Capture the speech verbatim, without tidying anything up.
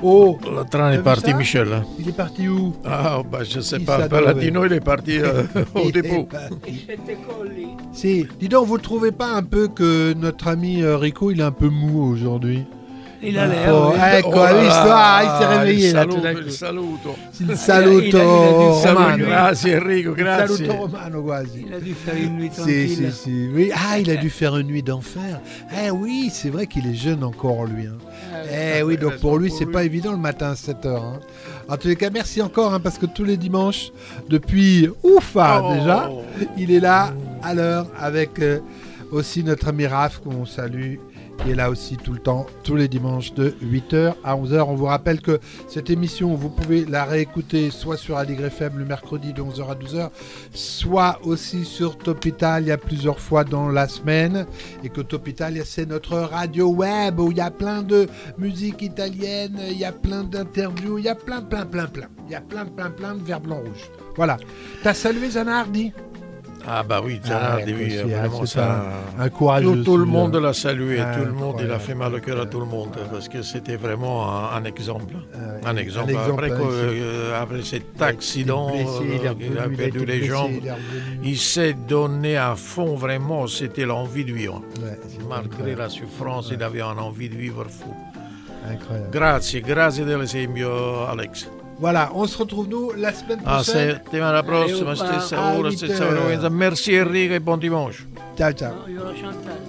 Oh, Le train est parti, ça? Michel. Il est parti où? Ah, bah, je sais il pas. Paladino, il est parti euh, au dépôt. Si. Dis donc, vous ne trouvez pas un peu que notre ami euh, Rico, il est un peu mou aujourd'hui? Il a l'air. Oh, oui. Ecco, oh hai visto? Ah, il s'est réveillé là tout d'un coup. Il saluto. Il saluto romano. Grazie Enrico, grazie. Il saluto romano quasi. Il a dû faire une nuit tranquille. Si, si, si. Oui. Ah, il a dû faire une nuit d'enfer. Eh oui, c'est vrai qu'il est jeune encore lui. Hein. Eh oui, donc pour lui, c'est pas évident le matin à sept heures. Hein. En tous les cas, merci encore, hein, parce que tous les dimanches, depuis ouf, hein, oh. déjà, il est là à l'heure avec euh, aussi notre ami Raph qu'on salue, qui est là aussi tout le temps, tous les dimanches de huit heures à onze heures. On vous rappelle que cette émission, vous pouvez la réécouter soit sur Aligre F M le mercredi de onze heures à douze heures, soit aussi sur Top Italia plusieurs fois dans la semaine. Et que Top Italia, c'est notre radio web où il y a plein de musique italienne, il y a plein d'interviews, il y a plein, plein, plein, plein. Il y a plein, plein, plein de verts blancs rouges. Voilà. T'as salué Zanardi? Ah bah oui, Zanardi, ah, oui, aussi, vraiment ah, ça. Un, un courageux. Tout, tout le monde l'a salué, ah, tout le monde, il a fait mal au cœur à tout le monde parce que c'était vraiment un, un exemple, ah, un, exemple. un exemple. Après, hein, euh, après cet accident, blessé, il, euh, il a perdu il les blessé, jambes, il, il s'est donné à fond vraiment, c'était l'envie de vivre. Ouais, malgré la souffrance, ouais. Il avait une envie de vivre fou. Incroyable. Grazie, grazie dell'esempio, Alex. Voilà, on se retrouve nous la semaine prochaine. Ah, settimana prossima, stessa ora, stessa ora. Merci Enrico e buon dimanche. Ciao ciao.